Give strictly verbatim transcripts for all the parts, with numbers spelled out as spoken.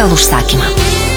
pagal užsakymą.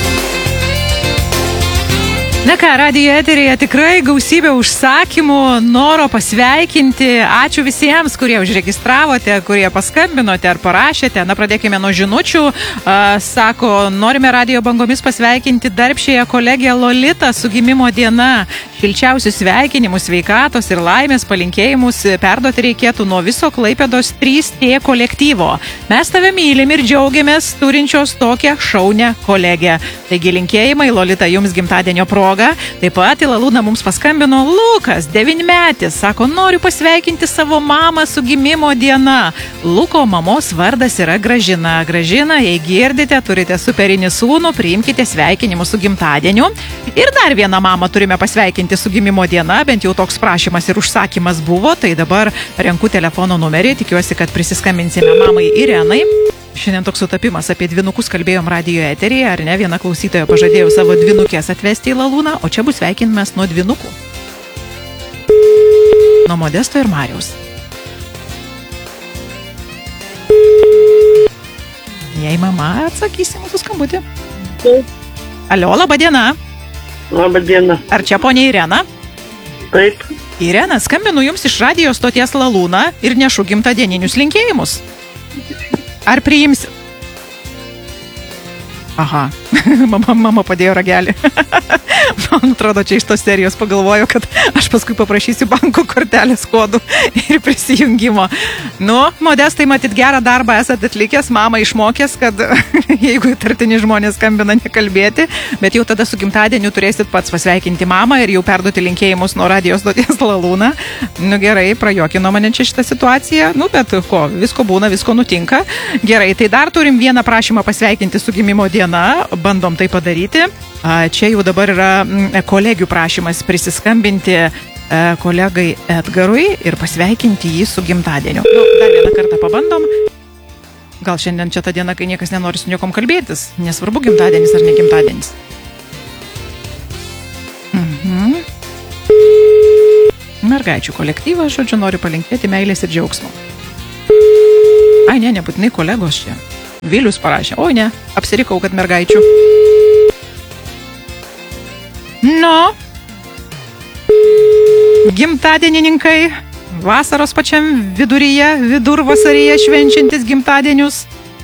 Na ką, radijo eteryje tikrai gausybė užsakymų, noro pasveikinti. Ačiū visiems, kurie užregistravote, kurie paskambinote ar parašėte. Na, pradėkime nuo žinučių. A, sako, norime radijo bangomis pasveikinti darbščiąją kolegę Lolitą su gimimo diena. Šilčiausius sveikinimus, sveikatos ir laimės palinkėjimus perduoti reikėtų nuo viso Klaipėdos trys T kolektyvo. Mes tave mylim ir džiaugiamės turinčios tokią šaunę kolegę. Taigi linkėjimai, Lolita, jums gimtadienio proga. Taip pat į Lalūną mums paskambino Lukas, devynmetis. Sako, noriu pasveikinti savo mamą su gimimo diena. Luko mamos vardas yra Gražina. Gražina, jei girdite, turite superinį sūnų, priimkite sveikinimus su gimtadieniu. Ir dar vieną mamą turime pasveikinti su gimimo diena, bent jau toks prašymas ir užsakymas buvo, tai dabar renku telefono numerį, tikiuosi, kad prisiskambinsime mamai Irenai. Šiandien toks sutapimas, apie dvinukus kalbėjom radijo eteryje, ar ne? Viena klausytoja pažadėjo savo dvinukės atvesti į Lalūną, o čia bus sveikinimas nuo dvinukų. Nuo Modesto ir Mariaus. Jei mama atsakysi mūsų skambutį. Taip. Alio, laba diena. Labą dieną. Ar čia ponia Irena? Taip. Irena, skambinu jums iš radijo stoties Lalūną ir nešu gimtadieninius linkėjimus. Ar priimsi? Aha, mama, mama padėjo ragelį. Man atrodo, čia iš tos serijos pagalvoju, kad aš paskui paprašysiu banko kortelės kodų ir prisijungimo. Nu, Modestai, matyt, gerą darbą esat atlikęs, mama išmokęs, kad jeigu įtartini žmonės skambina, nekalbėti, bet jau tada su gimtadieniu turėsit pats pasveikinti mamą ir jau perduoti linkėjimus nuo radijos stoties Lalūną. Nu gerai, prajokino mane čia šitą situaciją, nu bet ko, visko būna, visko nutinka. Gerai, tai dar turim vieną prašymą pasveikinti su gimimo diena. Na, bandom tai padaryti. Čia jau dabar yra kolegių prašymas prisiskambinti kolegai Edgarui ir pasveikinti jį su gimtadieniu. Nu, dar vieną kartą pabandom. Gal šiandien čia ta diena, kai niekas nenori su niekom kalbėtis. Nesvarbu, gimtadienis ar ne gimtadienis. Mhm. Mergaičių kolektyvas, žodžiu, noriu palinkėti meilės ir džiaugsmo. Ai, ne, nebūtinai kolegos čia. Vilius parašė. Oi, ne, apsirikau, kad mergaičių. Nu, gimtadienininkai, vasaros pačiam viduryje, vidurvasaryje švenčiantis gimtadienius.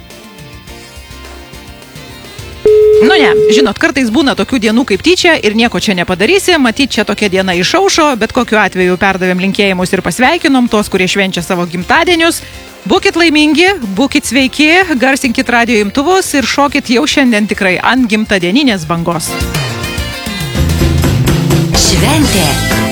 Nu ne, žinot, kartais būna tokių dienų kaip tyčia ir nieko čia nepadarysi, matyt, čia tokia diena išaušo, bet kokiu atveju perdavėm linkėjimus ir pasveikinom tos, kurie švenčia savo gimtadienius. Būkit laimingi, būkit sveiki, garsinkit radijo imtuvus ir šokit jau šiandien tikrai ant gimtadieninės bangos. Šventė